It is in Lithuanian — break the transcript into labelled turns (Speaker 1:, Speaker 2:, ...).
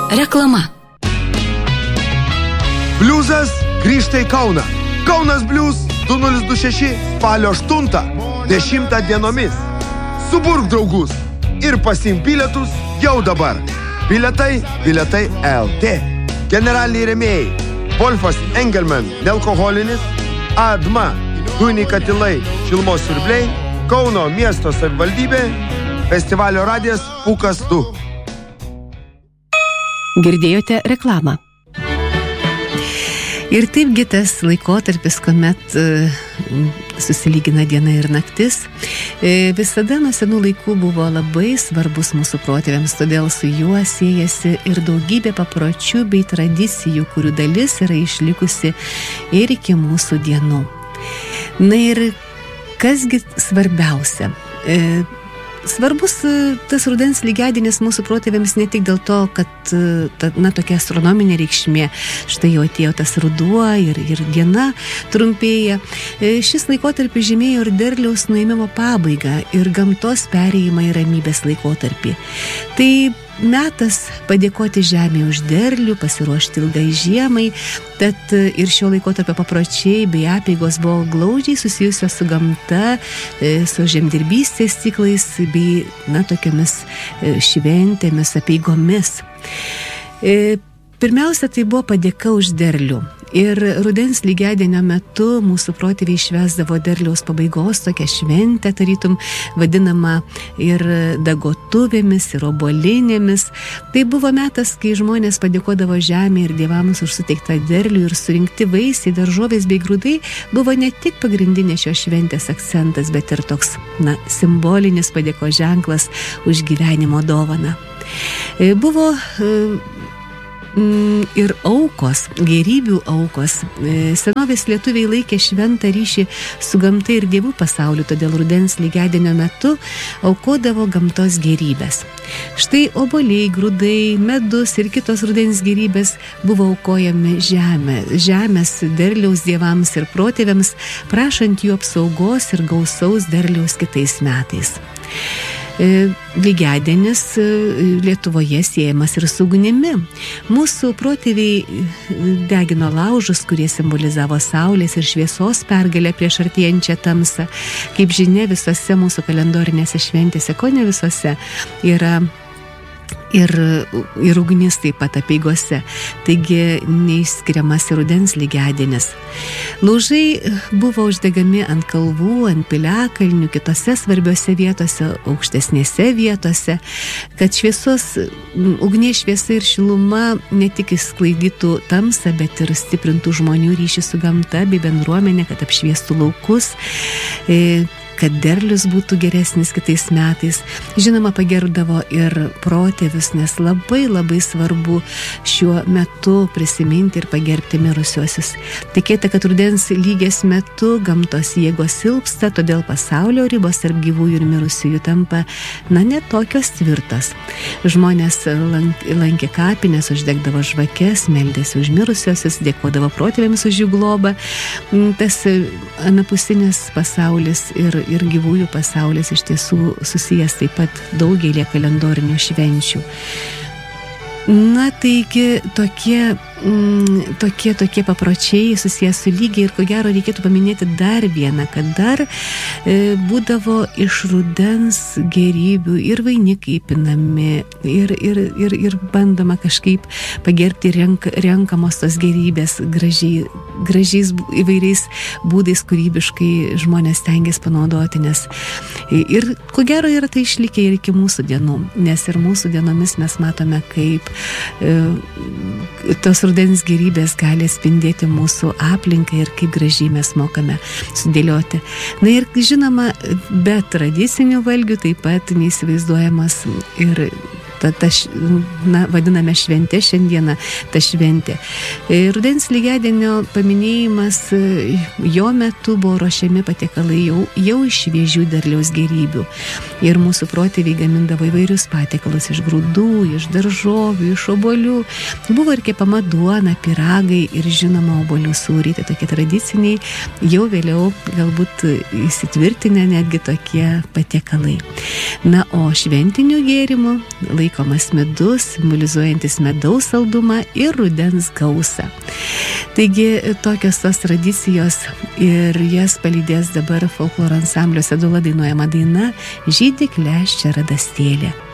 Speaker 1: Reklama.
Speaker 2: Bliuzas grįžta į Kauną. Kaunas Bliuz 2026 spalio 8-10 dienomis. Suburk draugus ir pasiimk bilietus jau dabar. Bilietai LT. Generaliniai rėmėjai: Wolfas Engelman nealkoholinis, Adma dujiniai katilai šilumos siurbliai, Kauno miesto savivaldybė, festivalio radijas Pūkas 2.
Speaker 3: Girdėjote reklamą. Ir taipgi tas laikotarpis, kuomet susilygina diena ir naktis, visada nuo senų laikų buvo labai svarbus mūsų protėviams, todėl su juo siejasi ir daugybė papročių bei tradicijų, kurių dalis yra išlikusi ir iki mūsų dienų. Na ir kasgi svarbiausia? Svarbus tas rudens lygiadienis mūsų protėviams ne tik dėl to, kad tokia astronominė reikšmė, štai jau atėjo tas ruduo ir diena trumpėja. Šis laikotarpis žymėjo ir derliaus nuėmimo pabaigą ir gamtos perėjimą į ramybės laikotarpį. Tai metas padėkoti žemei už derlių, pasiruošti ilgai žiemai, tad ir šio laikotarpio papročiai bei apeigos buvo glaudžiai susijusios su gamta, su žemdirbystės ciklais bei tokiamis šventėmis, apeigomis. Pirmiausia, tai buvo padėka už derlių. Ir rudens lygiadienio metu mūsų protėviai švęsdavo derliaus pabaigos tokią šventę, tarytum vadinama ir dagotuvėmis, ir obuolinėmis. Tai buvo metas, kai žmonės padėkodavo žemė ir dievams už suteiktą derlių, ir surinkti vaisiai, daržovės bei grūdai buvo ne tik pagrindinė šios šventės akcentas, bet ir toks simbolinis padėkos ženklas už gyvenimo dovaną. Buvo ir aukos, gėrybių aukos. Senovės lietuviai laikė šventą ryšį su gamta ir dievų pasauliu, todėl rudens lygiadienio metu aukodavo gamtos gėrybės. Štai obuoliai, grūdai, medus ir kitos rudens gėrybės buvo aukojami žemės derliaus dievams ir protėviams, prašant jų apsaugos ir gausaus derliaus kitais metais. Lygiadienis Lietuvoje siejamas ir su ugnimi. Mūsų protėviai degino laužus, kurie simbolizavo saulės ir šviesos pergalę prieš artėjančią tamsą. Kaip žinia, visose mūsų kalendorinėse šventėse, ko ne visose, yra ir ugnis taip pat apeigose. Taigi neišskiriamas ir rudens lygiadienis. Laužai buvo uždegami ant kalvų, ant piliakalnių, kitose svarbiose vietose, aukštesnėse vietose, kad ugnies šviesa ir šiluma ne tik išsklaidytų tamsą, bet ir stiprintų žmonių ryšį su gamta bei bendruomenė, kad apšviestų laukus, kad derlius būtų geresnis kitais metais. Žinoma, pagerbdavo ir protėvius, nes labai svarbu šiuo metu prisiminti ir pagerbti mirusiuosius. Tikėta, kad rudens lygies metu gamtos jėgos silpsta, todėl pasaulio ribos tarp gyvųjų ir mirusiųjų tampa ne tokios tvirtos. Žmonės lankė kapines, uždegdavo žvakes, meldėsi už mirusiuosius, dėkodavo protėviams už jų globą. Tas anapusinis pasaulis ir gyvųjų pasaulis iš tiesų susijęs taip pat daugelį kalendorinių švenčių. Taigi tokie papročiai susijęs su lygiai, ir ko gero reikėtų paminėti dar vieną, kad dar būdavo iš rudens gėrybių ir vainikai pinami, ir bandoma kažkaip pagerbti renkamos tos gėrybės gražiais įvairiais būdais, kūrybiškai žmonės stengiasi panaudoti, nes ir ko gero yra tai išlikę ir iki mūsų dienų, nes ir mūsų dienomis mes matome, kaip tos rudens gėrybės gali spindėti mūsų aplinką ir kaip gražiai mes mokame sudėlioti. Ir žinoma, be tradicinių valgių taip pat neįsivaizduojamas ir vadiname šventė šiandieną, ta šventė. Rudens lygiadienio paminėjimas, jo metu buvo ruošiami patiekalai jau iš šviežių derliaus gėrybių. Ir mūsų protėviai gamindavo įvairius patiekalus iš grūdų, iš daržovių, iš obuolių. Buvo ir kepama duona, pyragai ir žinoma obuolių sūriai, tai tokie tradiciniai, jau vėliau galbūt įsitvirtinę netgi tokie patiekalai. O šventinių gėrimų laikomas medus, simbolizuojantis medaus saldumą ir rudens gausą. Taigi tokios tos tradicijos ir jas palydės dabar folkloro ansamblio Sedula dainuojama daina Žydi kleščia radastėlė.